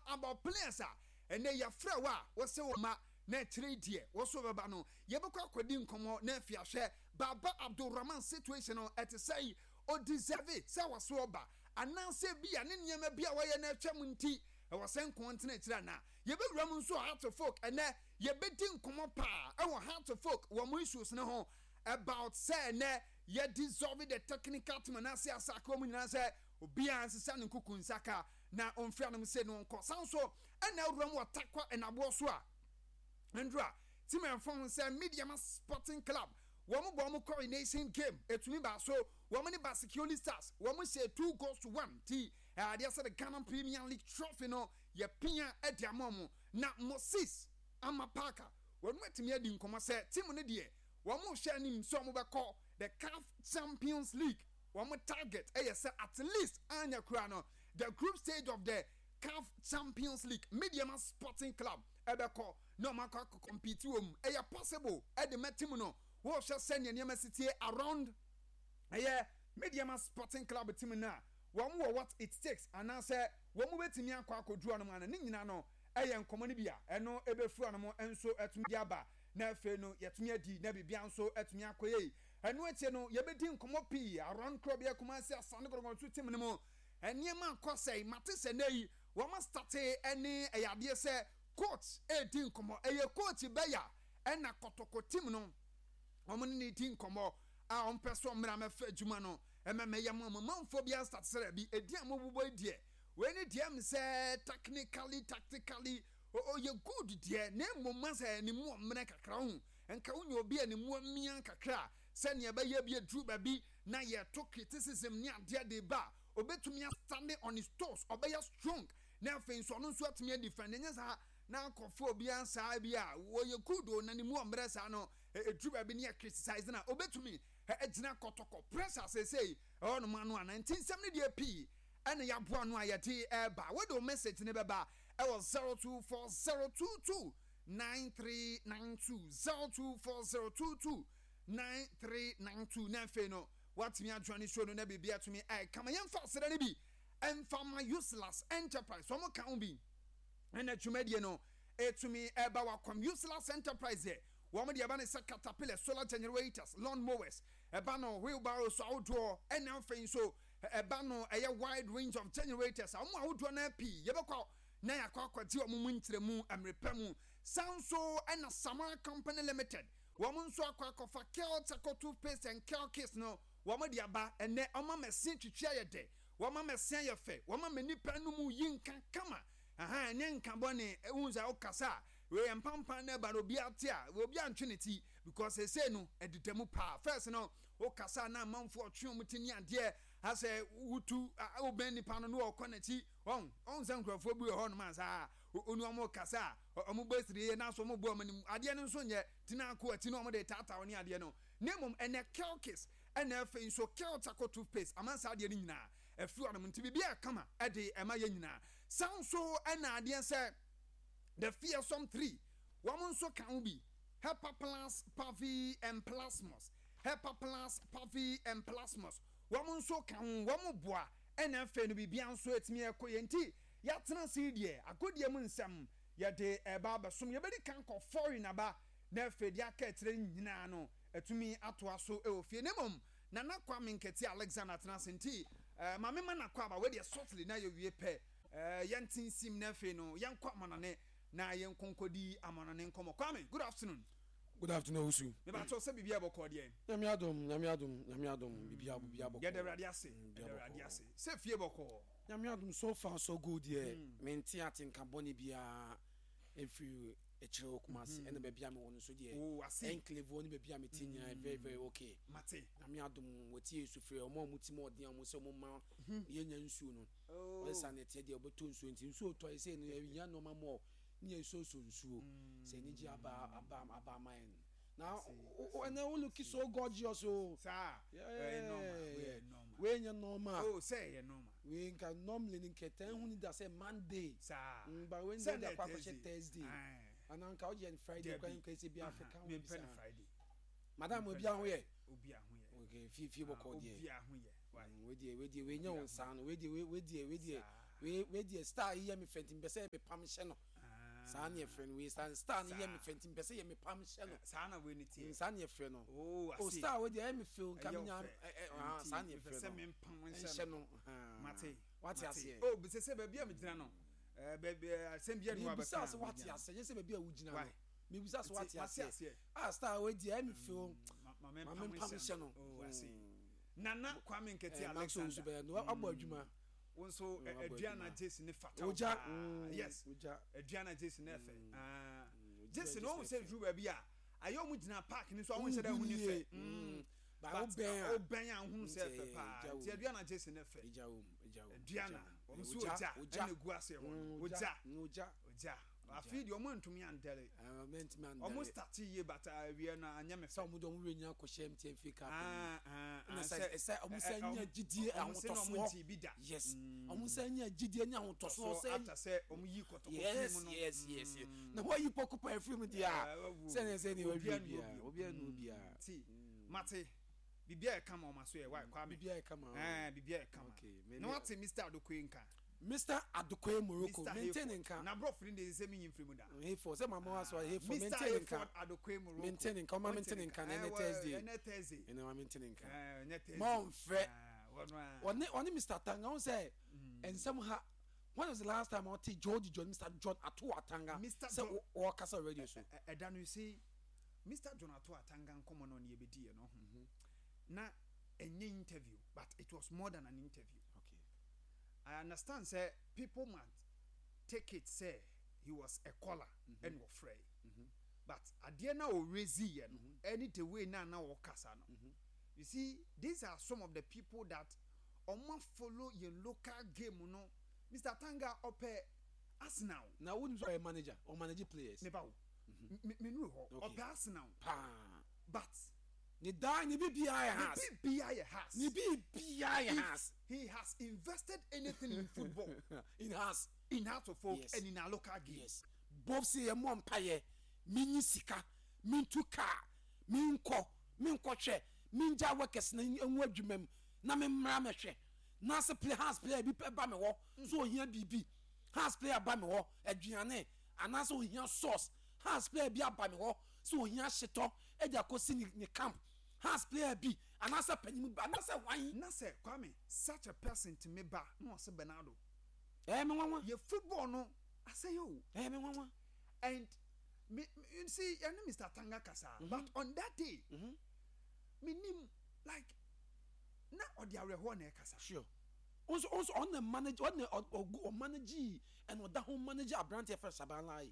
about players and they are frawa what's so ma na trade also baba no yebekwa kwadi nkomo na afiahwe Baba Abdulrahman situation at say o deserve say waso oba ananse bia ne nyema bia waye na atwam nti e wasen kontina kira na yebewura mu nso heart of folk ene yebedi nkomo pa e wo heart of folk wo mu issues ne ho about say ne ye dissolve the technical team na say asaka mu nyina say obi ansesa ne kukunsaka na onfia no say no nko sanso ena wura mu atakwa enabo so a Andra team inform say Media Sporting Club womu bomu coronation game etumi ba so womu ni ba security stars womu say 2-1 ti they say the Ghana Premier League trophy no ye pia ediamomo na Moses Amapaka womu etumi adi nkomo say team no de womu share nim so mo be call the CAF Champions League womu target say at least anya kura no the group stage of the CAF Champions League Media Sporting Club ebeko no maka compete possible the team no wo shall send your city around Media Sporting Club team na what it takes and answer one wetimi akwa akodru no man nyina no nkomo ne bia eno ebefu anmo enso etumi aba na afe no yetumi adi na bibia nso etumi akoye eno etie no yebedi nkomo pi around club ya Kumasi Asante Kotoko team ne mo eniema akosai matese nei wo ma start eni eyade se coach edi nkomo coach beya ena Kotoko team no omuni ni di nkomo a ompeso mra mefa adwuma no ememeye mamamfo bia start sere bi edi amobubo die we ni die am say technically tactically ye good die na mmoma say ni mu mre kakra hu enka unyo obi ani mu amia kakra se ne be ye bi dru ba bi na ye to criticism ni ade de ba obetumi stand on his toes obeya strong na afen so no so atumi defend nya sa na akofo obi ansa bia wo ye good o na ni mu mre sa no dru ba bi ne criticize na obetumi ejina Kotoko pressure say no manu ana 1970 de p ene ya boa no ayete eba we do message ne beba e was 024022 9392 024022 na fe no what me adwane show no na bibia to me kama yem fa sere ne bi enfama useless enterprise so mo kan bi ene twumedie no etumi eba wa kom useless enterprise here woman the abane say caterpillar solar generators lawn mowers no wheelbarrows so outdoor and now so no a wide range of generators outdoor na pi yebekwa na yakwati omumu ntiremu amrepemu sound so and a Samara Company Limited woman so akwakofa Kel toothpaste and Kel kiss no woman the aba and ne oma mesin twitwa ye de woman mesin ye fe woman menipa no mu yinka kama aha ne nka bone unza okasa we empampa na ba obi atia we obi antweneti because they say no editemu pa first no okasa na manfo otwe omutini ade ase wutu obeni pa no no okonati on zankrofo bi ho no man sa onu omo kasa omo besiri na so omo bo amanim ade no so nye tina ko ati no omo de tata oni ade no nemum ene kelkis ene afen so keltako toothpaste amansa ade ni nyina afi anum nti bibia kama ade ema ye nyina sound so ena ade se the fearsome 3 woman so can be Hepa Plus Pavi and Plasmos Hepa Plus Pavi and Plasmos woman so can woman boa ena fe no bibia so etimi ekoyenti ya tena si die agodie mu nsam ya de eba basom ya bedi kan ko foreign aba na fe dia ka etre nyina no etumi ato aso e ofie nemom na nakwa menketi Alexander tena senti mame ma nakwa ba we de shortly na ye wie pe yantin sim na fe no yankwa manane na yenkonkodi amanane nkomo kwame good afternoon Usu me ba to se bibia bokọ de nyame adom bibia bokọ ye de rade ase se fie bokọ nyame adom so far so good here menti atinka boni bia efi echire Kumasi ene bebia me wonu so de enclave wonu bebia me tinya very very okay mate nyame adom wati esufre omo mutimo ode omo se mo ma yenya nsu no o sanete de obeto nsu enti nsu to ese no ya no ma mo ni so nsuo se ni ji aba man now and they look so gorgeous oh sir we normal oh say you normal we can normally in keten hu ni da say Monday sir but when they are Thursday and on ka on Friday can say be African we Friday madam obi ahun ye okay fi boko there obi ahun ye we nya on san we we the star here me fentim bese me pam hye no saa na friend we star na here me fentim bese ye me pam hye no saa na we ni tie saa na friend no oh star we the me feel kamnya saa na friend bese me pam hye no mate what you say oh bese ba bia me gyina no baby asem bia no ba ka what you say you say ba bia wo gyina no me bisa so what you say star we the me feel ma me pam hye no oh I see Nana Kwame Nketi Alexander no abo adwuma wonso Adriana Jason ne fata yes Adriana Jason ne fe Jason no say drew ba bia ayo mu gina park ni so won say da hu ni fe ba oben ahun say fe pa ti Adriana Jason ne fe Adriana wonso oja ene gu ase ho oja afi di omo ntumi andele omo start ye bata awie na anya me so omo do omo renya ko shem TMF cup na say omo say nya gidie ahotoso yes omo say nya gidie nya ahotoso say after say omo yi koto film no yes na why you pokupa film dia say ni obi anu bia ti mate bibia e kama o maso e why kwa me bibia e kama bibia e kama na what Mr. Adokoye nka Mr. Adokoye Morocco maintaining can na bro friend dey say me yin free da he for say mama was he for maintaining can Adokoye Morocco maintaining can maintaining can any Thursday and I'm maintaining can mom fre one Mr. Tanga on say and somehow when was the last time I see George John Mr. John Atu Atanga say o kasa radio so dan you see Mr. John Atu Atanga come on ye bedi no na any interview but it was more than an interview. I understand, say people might take it, say he was a caller and was afraid. But at the end of Rezi, any the way now Kasano. You see, these are some of the people that follow your local game, you know. Mr. Tanga up Arsenal. Now wouldn't be a manager or manage players. Never. Me know up Arsenal. But ni die ni BBI has. He has invested anything in football. in house of folk and in our local game. Yes. Both say a mon paye, mini sika, min to car, min che, min ja workers na enwadwumam, na me mramehwe. Na se play house player bi ba me wo, so ohia bibi. House player ba me wo, aduane, ana so ohia sauce. House player bi aba me wo, so ohia hyeto, e dia kosi ni camp. Has player B and answer penny and answer why Nasa Kwame such a person to me ba no say Bernardo. Your football no I say you and me you see Mr. Tanga Kasa but on that day me nim like na odiare ho na Kasa sure also on the manager on the manager and what that home manager Abrante for Saban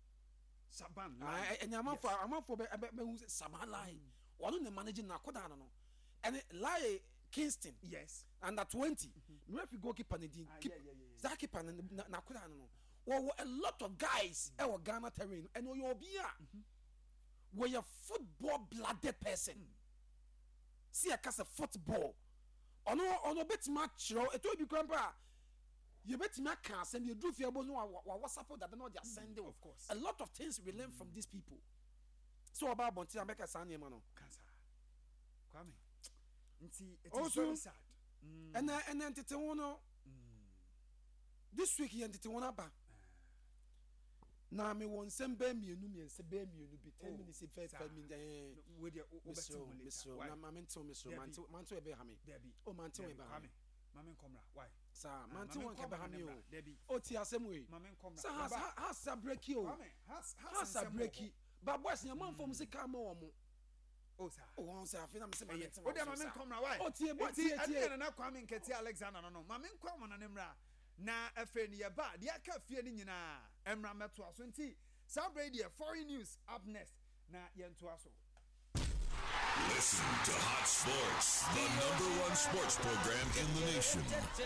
and I'm for Saban one the managing na koda no and lie Kingston yes under 20 me if you go keep Panedin keep Zaki Pan na koda no a lot of guys e were Ghana terrain and you be were a football blooded person see a case of football ono bet match e to be grandpa you bet me can send you do fear no WhatsApp that no they are sending of course a lot of things we learn from these people. So about Bonti America Sanya Mano. Kwame. It is very sad. And then Titewono this week he Titewana ba. Na me won sem be me enu me se be me enu be 10 minutes 5 minutes with your Mr. Na mamento Mr. Manto ebe ha me. O manto ebe ha me. Mamen komra. Why? Sa manto won ke be ha me o. O ti asem we. Mamen komra. Sa has a break you. Has a break you. But boys, your mom from the car more. Oh, sir. Oh, sir, I feel I'm saying, what am I come right? Oh, tea, but tea, and I come in Katia Alexander. No, Mamma come on an emra. Na a friend near bad, the Aka feeling in a emra metro 20. Some radio foreign news up next. Na yen to us. Listen to Hot Sports, the #1 sports program in the nation.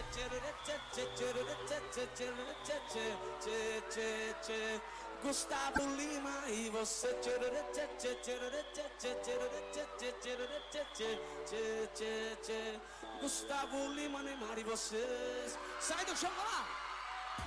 Gustavo Lima e você Gustavo Lima, Neymar e vocês. Sai do chão lá.